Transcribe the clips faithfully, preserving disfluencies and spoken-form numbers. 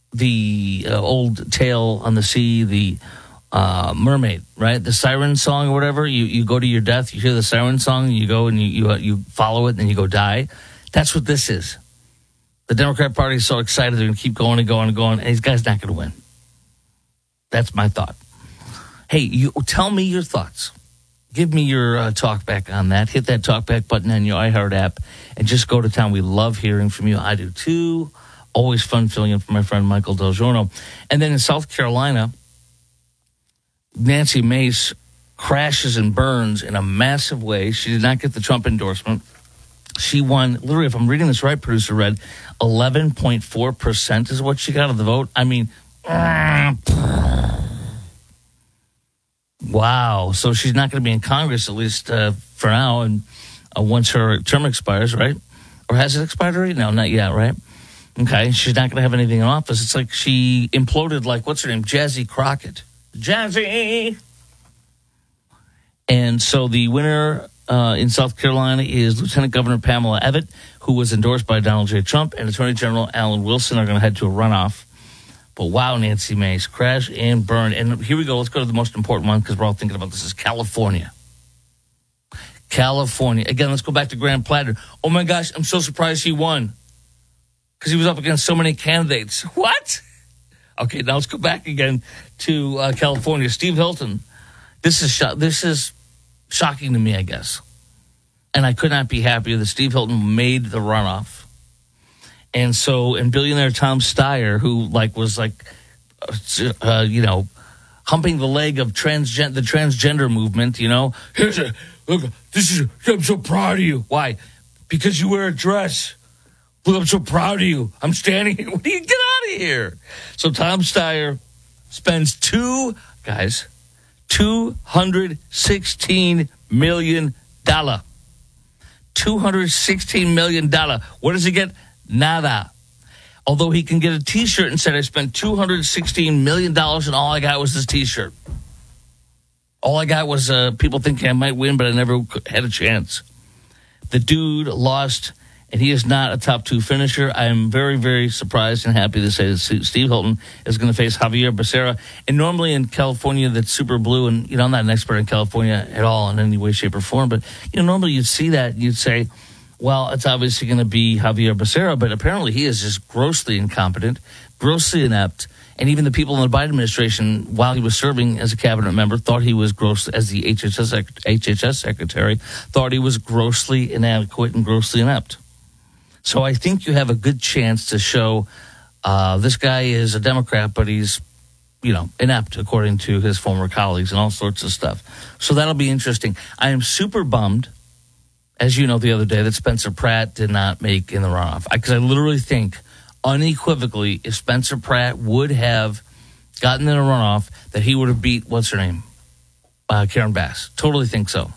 the uh, old tale on the sea, the uh, mermaid, right? The siren song or whatever. You you go to your death, you hear the siren song, and you go and you you, uh, you follow it, and then you go die. That's what this is. The Democrat Party is so excited they're going to keep going and going and going, and these guy's not going to win. That's my thought. Hey, you tell me your thoughts. Give me your uh, talk back on that. Hit that talk back button on your iHeart app and just go to town. We love hearing from you. I do too. Always fun filling in for my friend Michael Del Giorno. And then in South Carolina, Nancy Mace crashes and burns in a massive way. She did not get the Trump endorsement. She won, literally, if I'm reading this right, producer Red, eleven point four percent is what she got of the vote. I mean, wow. So she's not going to be in Congress, at least uh, for now, and uh, once her term expires, right? Or has it expired already? No, not yet, right? Okay, she's not going to have anything in office. It's like she imploded like, what's her name? Jazzy Crockett. Jazzy! And so the winner uh, in South Carolina is Lieutenant Governor Pamela Abbott, who was endorsed by Donald J. Trump, and Attorney General Alan Wilson are going to head to a runoff. But wow, Nancy Mace, crash and burn. And here we go. Let's go to the most important one because we're all thinking about this is California. California. Again, let's go back to Graham Platter. Oh my gosh, I'm so surprised he won because he was up against so many candidates. What? Okay, now let's go back again to uh, California. Steve Hilton. This is sho- this is shocking to me, I guess. And I could not be happier that Steve Hilton made the runoff. And so, and billionaire Tom Steyer, who like was like, uh, you know, humping the leg of transgen- the transgender movement, you know. Here's a, look, this is, I'm so proud of you. Why? Because you wear a dress. Look, I'm so proud of you. I'm standing here. What do you get out of here? So Tom Steyer spends two, guys, two hundred sixteen million dollars. two hundred sixteen million dollars. What does he get? Nada. Although he can get a T-shirt and said, I spent two hundred sixteen million dollars and all I got was this T-shirt. All I got was uh, people thinking I might win, but I never had a chance. The dude lost, and he is not a top two finisher. I am very, very surprised and happy to say that Steve Hilton is going to face Javier Becerra. And normally in California, that's super blue, and you know I'm not an expert in California at all in any way, shape, or form, but you know normally you'd see that, you'd say, well, it's obviously going to be Javier Becerra, but apparently he is just grossly incompetent, grossly inept, and even the people in the Biden administration, while he was serving as a cabinet member, thought he was gross, as the H H S, H H S secretary, thought he was grossly inadequate and grossly inept. So I think you have a good chance to show uh, this guy is a Democrat, but he's, you know, inept, according to his former colleagues and all sorts of stuff. So that'll be interesting. I am super bummed, as you know, the other day, that Spencer Pratt did not make in the runoff. Because I, I literally think, unequivocally, if Spencer Pratt would have gotten in a runoff, that he would have beat, what's her name? Uh, Karen Bass. Totally think so.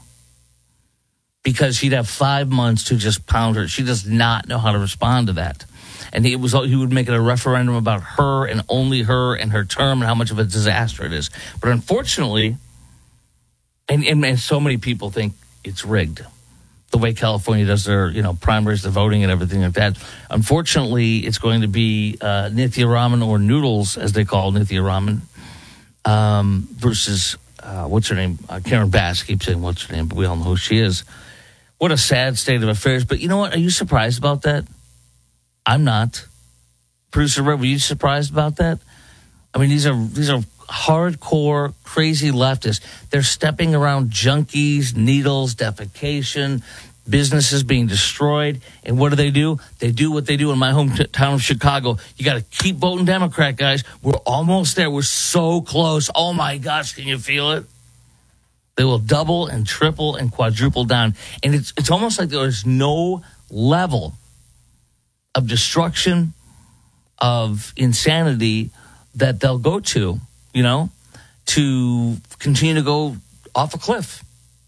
Because he'd have five months to just pound her. She does not know how to respond to that. And he was he would make it a referendum about her and only her and her term and how much of a disaster it is. But unfortunately, and, and, and so many people think it's rigged, the way California does their, you know, primaries, the voting and everything like that. Unfortunately, it's going to be uh, Nithya Raman, or Noodles, as they call Nithya Raman, um, versus, uh, what's her name? Uh, Karen Bass. I keep saying what's her name, but we all know who she is. What a sad state of affairs. But you know what? Are you surprised about that? I'm not. Producer Red, were you surprised about that? I mean, these are these are hardcore, crazy leftists. They're stepping around junkies, needles, defecation, businesses being destroyed. And what do they do? They do what they do in my hometown of Chicago. You got to keep voting Democrat, guys. We're almost there. We're so close. Oh, my gosh, can you feel it? They will double and triple and quadruple down. And it's it's almost like there's no level of destruction, of insanity that they'll go to, you know, to continue to go off a cliff.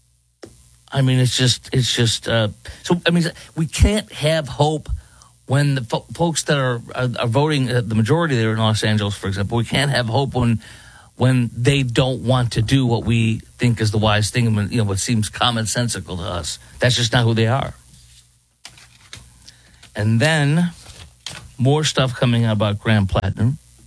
I mean, it's just, it's just, uh, so, I mean, we can't have hope when the fo- folks that are, are, are voting, uh, the majority there in Los Angeles, for example, we can't have hope when, when they don't want to do what we think is the wise thing, and, you know, what seems commonsensical to us. That's just not who they are. And then more stuff coming out about Graham Platter.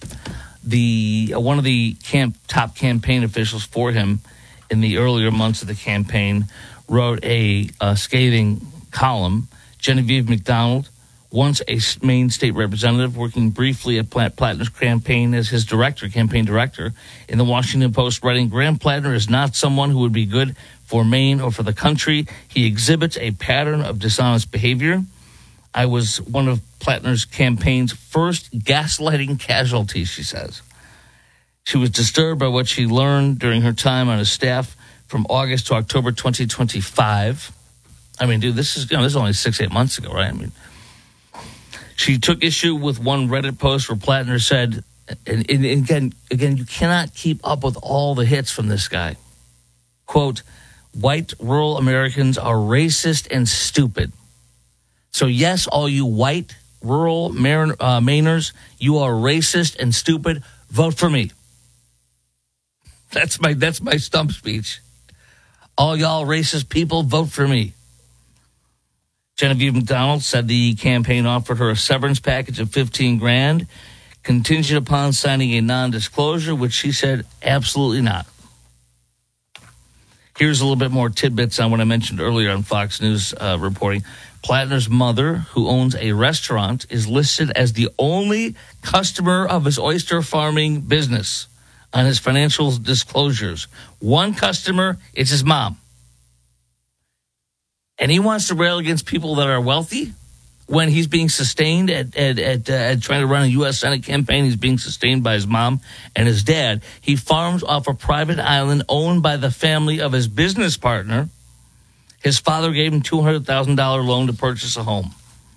the uh, one of the camp, top campaign officials for him in the earlier months of the campaign wrote a, a scathing column. Genevieve McDonald, once a Maine state representative working briefly at Plant Plattner's campaign as his director, campaign director, in the Washington Post, writing, Graham Plattner is not someone who would be good for Maine or for the country. He exhibits a pattern of dishonest behavior. I was one of Plattner's campaign's first gaslighting casualties, she says. She was disturbed by what she learned during her time on his staff from August to October twenty twenty-five. I mean, dude, this is, you know, this is only six, eight months ago, right? I mean, she took issue with one Reddit post where Plattner said, and, and again, again, you cannot keep up with all the hits from this guy. Quote, white rural Americans are racist and stupid. So yes, all you white rural Marin, uh, Mainers, you are racist and stupid. Vote for me. That's my that's my stump speech. All y'all racist people, vote for me. Genevieve McDonald said the campaign offered her a severance package of fifteen grand, contingent upon signing a non-disclosure, which she said absolutely not. Here's a little bit more tidbits on what I mentioned earlier on Fox News uh, reporting. Plattner's mother, who owns a restaurant, is listed as the only customer of his oyster farming business on his financial disclosures. One customer, it's his mom. And he wants to rail against people that are wealthy when he's being sustained at at, at, uh, at trying to run a U S Senate campaign. He's being sustained by his mom and his dad. He farms off a private island owned by the family of his business partner. His father gave him two hundred thousand dollars loan to purchase a home.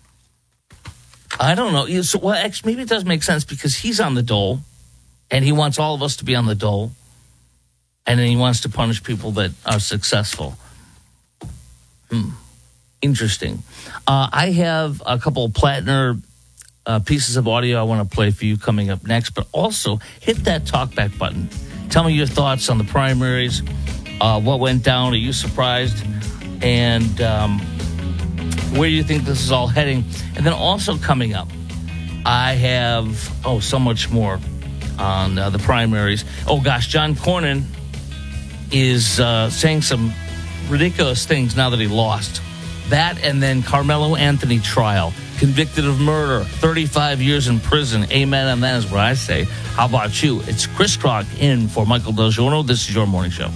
I don't know. So, well, actually, maybe it does make sense because he's on the dole, and he wants all of us to be on the dole, and then he wants to punish people that are successful. Hmm. Interesting. Uh, I have a couple of Plattner uh, pieces of audio I want to play for you coming up next, but also hit that talkback button. Tell me your thoughts on the primaries. Uh, what went down? Are you surprised? And um, where do you think this is all heading? And then also coming up, I have, oh, so much more on uh, the primaries. Oh, gosh, John Cornyn is uh, saying some ridiculous things now that he lost. That and then Carmelo Anthony trial, convicted of murder, thirty-five years in prison. Amen, and that is what I say. How about you? It's Chris Crock in for Michael Del Giorno. This is your morning show.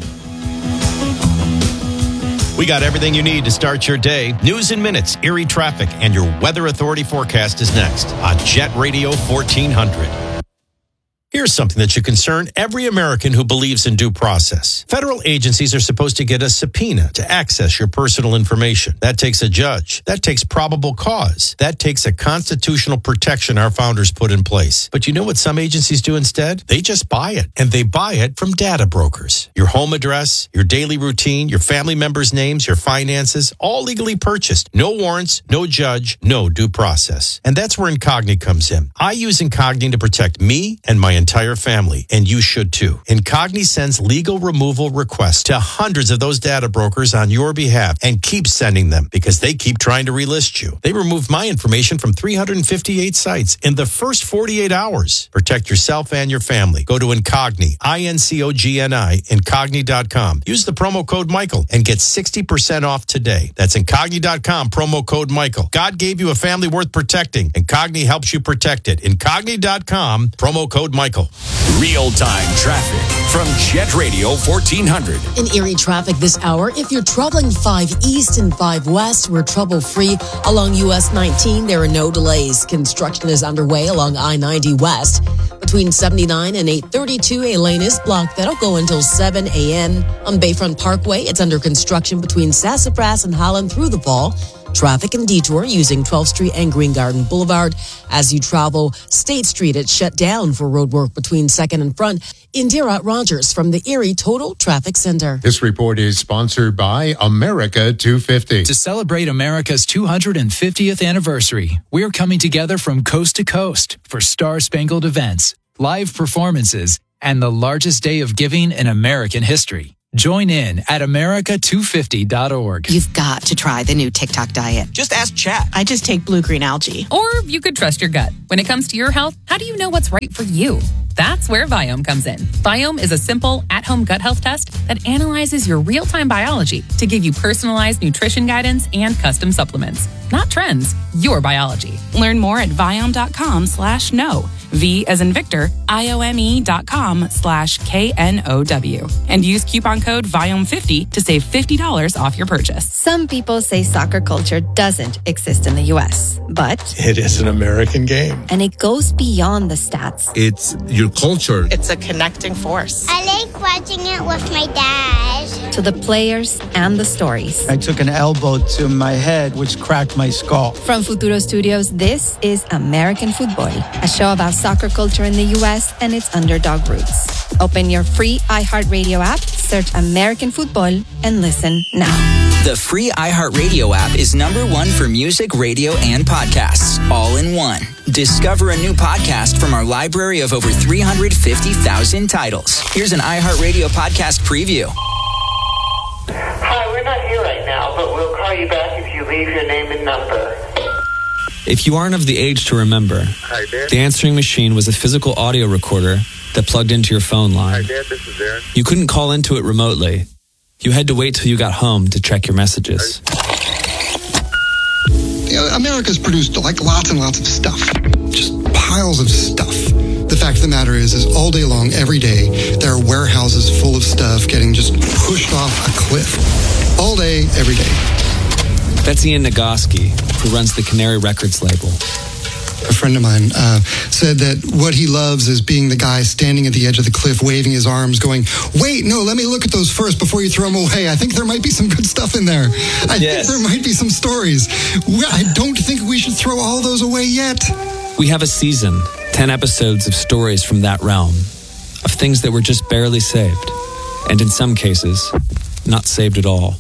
We got everything you need to start your day. News in minutes, Erie traffic, and your Weather Authority forecast is next on Jet Radio fourteen hundred. Here's something that should concern every American who believes in due process. Federal agencies are supposed to get a subpoena to access your personal information. That takes a judge. That takes probable cause. That takes a constitutional protection our founders put in place. But you know what some agencies do instead? They just buy it. And they buy it from data brokers. Your home address, your daily routine, your family members' names, your finances, all legally purchased. No warrants, no judge, no due process. And that's where Incogni comes in. I use Incogni to protect me and my entire family, and you should too. Incogni sends legal removal requests to hundreds of those data brokers on your behalf and keeps sending them because they keep trying to relist you. They removed my information from three hundred fifty-eight sites in the first forty-eight hours. Protect yourself and your family. Go to Incogni, I N C O G N I, Incogni dot com. Use the promo code Michael and get sixty percent off today. That's Incogni dot com, promo code Michael. God gave you a family worth protecting. Incogni helps you protect it. Incogni dot com, promo code Michael. Real-time traffic from Jet Radio fourteen hundred. In Erie traffic this hour, if you're traveling five East and five West, we're trouble-free. Along U S nineteen, there are no delays. Construction is underway along I ninety West. Between seventy-nine and eight thirty-two, a lane is blocked. That'll go until seven a.m. On Bayfront Parkway, it's under construction between Sassafras and Holland through the fall. Traffic and detour using twelfth Street and Green Garden Boulevard. As you travel State Street, it's shut down for road work between second and Front. Indira Rogers from the Erie Total Traffic Center. This report is sponsored by America two fifty. To celebrate America's two hundred fiftieth anniversary, we're coming together from coast to coast for star-spangled events, live performances, and the largest day of giving in American history. Join in at America two fifty dot org. You've got to try the new TikTok diet. Just ask Chat. I just take blue-green algae. Or you could trust your gut. When it comes to your health, how do you know what's right for you? That's where Viome comes in. Viome is a simple, at-home gut health test that analyzes your real-time biology to give you personalized nutrition guidance and custom supplements. Not trends, your biology. Learn more at Viome.com slash no. V as in Victor, I-O-M-E dot com slash K N O W. And use coupon code Viome fifty to save fifty dollars off your purchase. Some people say soccer culture doesn't exist in the U S, but it is an American game. And it goes beyond the stats. It's your culture. It's a connecting force. I like watching it with my dad. To the players and the stories. I took an elbow to my head, which cracked my skull. From Futuro Studios, this is American Football, a show about soccer culture in the U S and its underdog roots. Open your free iHeartRadio app, search American Football, and listen now. The free iHeartRadio app is number one for music, radio, and podcasts, all in one. Discover a new podcast from our library of over three hundred fifty thousand titles. Here's an iHeartRadio podcast preview. Hi, we're not here right now, but we'll call you back if you leave your name and number. If you aren't of the age to remember, Hi, Dad. the answering machine was a physical audio recorder that plugged into your phone line. Hi, Dad. This is Aaron. You couldn't call into it remotely. You had to wait till you got home to check your messages. You know, America's produced like lots and lots of stuff. Just piles of stuff. The fact of the matter is, is all day long, every day, there are warehouses full of stuff getting just pushed off a cliff. All day, every day. That's Ian Nagoski, who runs the Canary Records label. A friend of mine uh, said that what he loves is being the guy standing at the edge of the cliff, waving his arms, going, wait, no, let me look at those first before you throw them away. I think there might be some good stuff in there. I yes. think there might be some stories. I don't think we should throw all those away yet. We have a season, ten episodes of stories from that realm, of things that were just barely saved, and in some cases, not saved at all.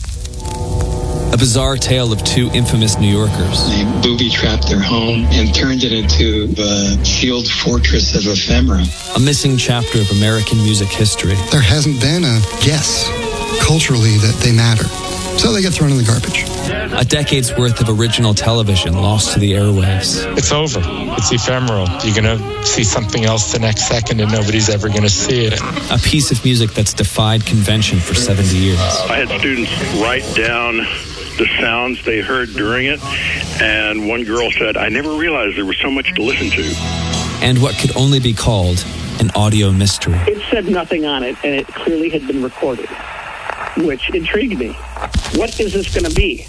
A bizarre tale of two infamous New Yorkers. They booby-trapped their home and turned it into a sealed fortress of ephemera. A missing chapter of American music history. There hasn't been a guess culturally that they matter. So they get thrown in the garbage. A decade's worth of original television lost to the airwaves. It's over. It's ephemeral. You're going to see something else the next second and nobody's ever going to see it. A piece of music that's defied convention for seventy years. I had students write down the sounds they heard during it, and one girl said, I never realized there was so much to listen to. And what could only be called an audio mystery. It said nothing on it, and it clearly had been recorded, which intrigued me. What is this going to be?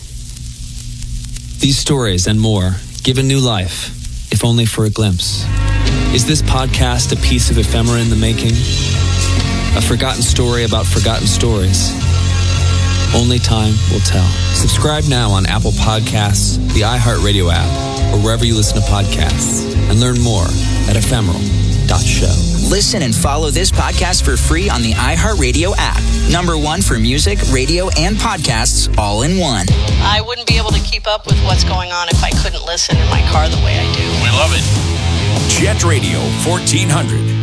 These stories and more given new life, if only for a glimpse. Is this podcast a piece of ephemera in the making? A forgotten story about forgotten stories? Only time will tell. Subscribe now on Apple Podcasts, the iHeartRadio app, or wherever you listen to podcasts, and learn more at ephemeral dot show. Listen and follow this podcast for free on the iHeartRadio app. Number one for music, radio, and podcasts, all in one. I wouldn't be able to keep up with what's going on if I couldn't listen in my car the way I do. We love it. Jet Radio fourteen hundred.